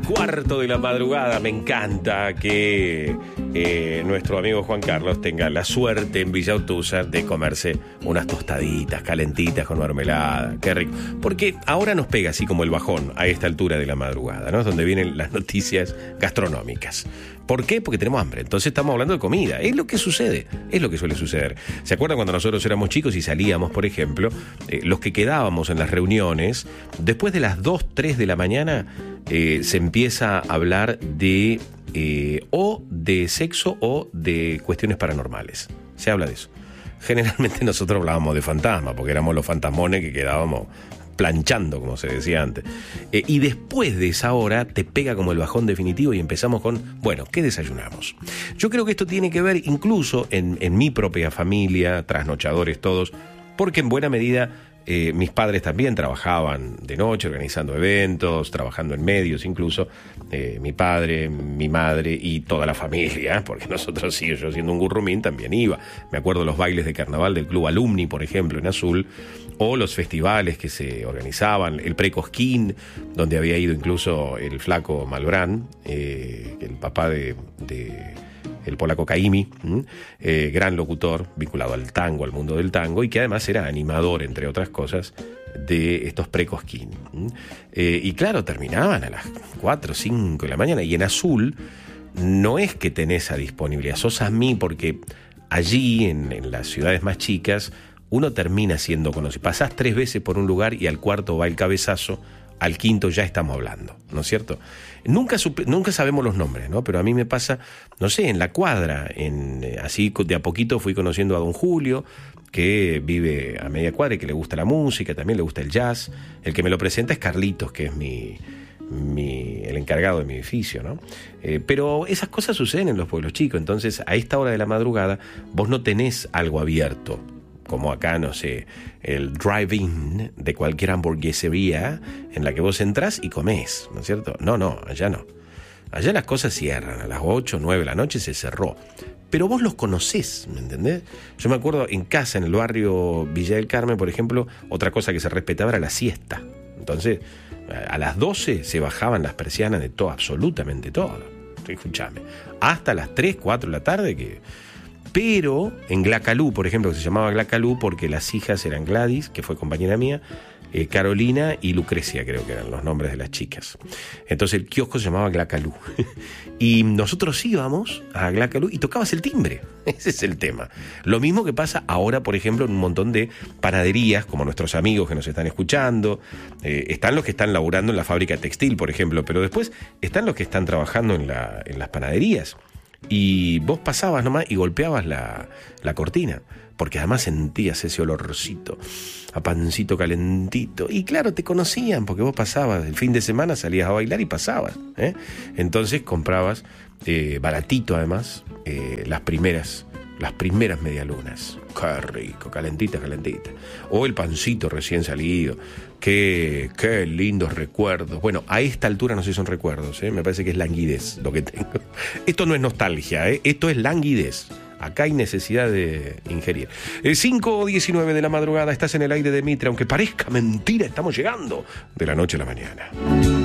4 de la madrugada. Me encanta que nuestro amigo Juan Carlos tenga la suerte en Villa Urtúzar de comerse unas tostaditas calentitas con mermelada. Qué rico. Porque ahora nos pega así como el bajón a esta altura de la madrugada, ¿no? Es donde vienen las noticias gastronómicas. ¿Por qué? Porque tenemos hambre. Entonces estamos hablando de comida. Es lo que sucede. Es lo que suele suceder. ¿Se acuerdan cuando nosotros éramos chicos y salíamos, por ejemplo, los que quedábamos en las reuniones, después de las 2, 3 de la mañana, se empieza a hablar de o de sexo o de cuestiones paranormales? Se habla de eso. Generalmente nosotros hablábamos de fantasmas, porque éramos los fantasmones que quedábamos planchando, como se decía antes. Y después de esa hora te pega como el bajón definitivo y empezamos con, bueno, ¿qué desayunamos? Yo creo que esto tiene que ver incluso en mi propia familia, trasnochadores todos, porque en buena medida mis padres también trabajaban de noche organizando eventos, trabajando en medios incluso, mi padre, mi madre y toda la familia, porque nosotros sí, yo siendo un gurrumín también iba. Me acuerdo de los bailes de carnaval del Club Alumni, por ejemplo, en Azul, o los festivales que se organizaban, el Pre-Cosquín, donde había ido incluso el flaco Malbrán, el papá de el polaco Caimi, gran locutor vinculado al tango, al mundo del tango, y que además era animador, entre otras cosas, de estos Pre-Cosquín. Y claro, terminaban a las 4 o 5 de la mañana, y en Azul no es que tenés a disponibilidad, sos a mí, porque allí, en las ciudades más chicas, uno termina siendo conocido. Pasás 3 veces por un lugar y al cuarto va el cabezazo, al quinto ya estamos hablando, ¿no es cierto? Nunca sabemos los nombres, ¿no? Pero a mí me pasa, no sé, en la cuadra, así de a poquito fui conociendo a don Julio, que vive a media cuadra y que le gusta la música, también le gusta el jazz. El que me lo presenta es Carlitos, que es el encargado de mi edificio, ¿no? Pero esas cosas suceden en los pueblos chicos, entonces a esta hora de la madrugada vos no tenés algo abierto, como acá, no sé, el drive-in de cualquier hamburguesería en la que vos entrás y comés, ¿no es cierto? No, allá no. Allá las cosas cierran, a las 8, 9 de la noche se cerró. Pero vos los conocés, ¿me entendés? Yo me acuerdo en casa, en el barrio Villa del Carmen, por ejemplo, otra cosa que se respetaba era la siesta. Entonces, a las 12 se bajaban las persianas de todo, absolutamente todo. Escuchame, hasta las 3, 4 de la tarde Pero en Glacalú, por ejemplo, que se llamaba Glacalú porque las hijas eran Gladys, que fue compañera mía, Carolina y Lucrecia, creo que eran los nombres de las chicas. Entonces el kiosco se llamaba Glacalú. Y nosotros íbamos a Glacalú y tocabas el timbre. Ese es el tema. Lo mismo que pasa ahora, por ejemplo, en un montón de panaderías, como nuestros amigos que nos están escuchando. Están los que están laburando en la fábrica textil, por ejemplo, pero después están los que están trabajando en las panaderías. Y vos pasabas nomás y golpeabas la cortina, porque además sentías ese olorcito a pancito calentito. Y claro, te conocían, porque vos pasabas, el fin de semana salías a bailar y pasabas, Entonces comprabas, baratito además, las primeras medialunas. Qué rico, calentita. O el pancito recién salido. Qué lindos recuerdos. Bueno, a esta altura no sé si son recuerdos, me parece que es languidez lo que tengo. Esto no es nostalgia, esto es languidez. Acá hay necesidad de ingerir. 5:19 de la madrugada, estás en el aire de Mitre. Aunque parezca mentira, estamos llegando de la noche a la mañana.